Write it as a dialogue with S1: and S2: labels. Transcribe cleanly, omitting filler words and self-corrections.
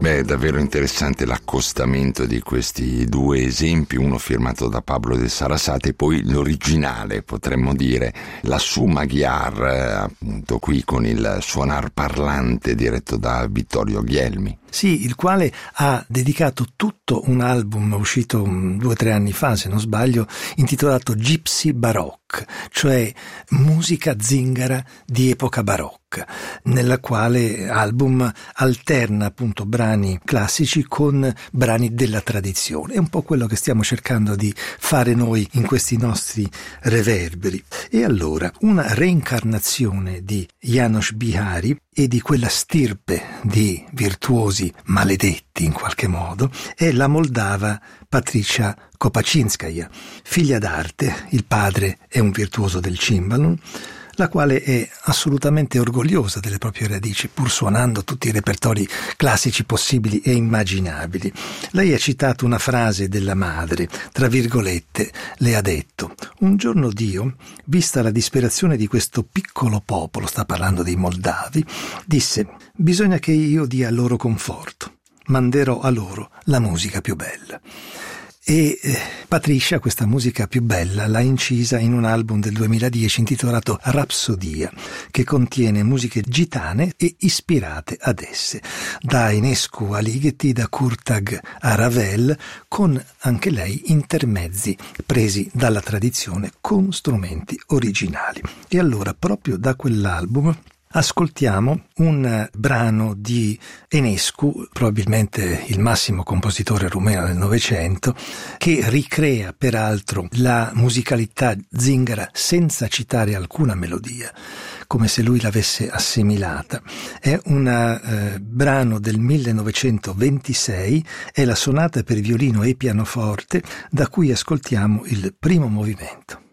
S1: Beh, è davvero interessante l'accostamento di questi due esempi, uno firmato da Pablo de Sarasate e poi l'originale, potremmo dire, la Su Magyar, appunto qui con il suonar parlante diretto da Vittorio Ghielmi.
S2: Sì, il quale ha dedicato tutto un album uscito 2 o 3 anni fa, se non sbaglio, intitolato Gypsy Baroque, cioè musica zingara di epoca barocca, nella quale album alterna appunto brani classici con brani della tradizione. È un po' quello che stiamo cercando di fare noi in questi nostri reverberi. E allora, una reincarnazione di János Bihari e di quella stirpe di virtuosi maledetti in qualche modo è la moldava Patricia Kopaczynskaja, figlia d'arte. Il padre è un virtuoso del cimbalom, la quale è assolutamente orgogliosa delle proprie radici, pur suonando tutti i repertori classici possibili e immaginabili. Lei ha citato una frase della madre, tra virgolette, le ha detto: un giorno Dio, vista la disperazione di questo piccolo popolo, sta parlando dei moldavi, disse: bisogna che io dia loro conforto, manderò a loro la musica più bella. E Patricia questa musica più bella l'ha incisa in un album del 2010 intitolato Rapsodia, che contiene musiche gitane e ispirate ad esse, da Enescu a Ligeti, da Kurtag a Ravel, con anche lei intermezzi presi dalla tradizione con strumenti originali. E allora proprio da quell'album ascoltiamo un brano di Enescu, probabilmente il massimo compositore rumeno del Novecento, che ricrea peraltro la musicalità zingara senza citare alcuna melodia, come se lui l'avesse assimilata. È un brano del 1926, è la sonata per violino e pianoforte, da cui ascoltiamo il primo movimento.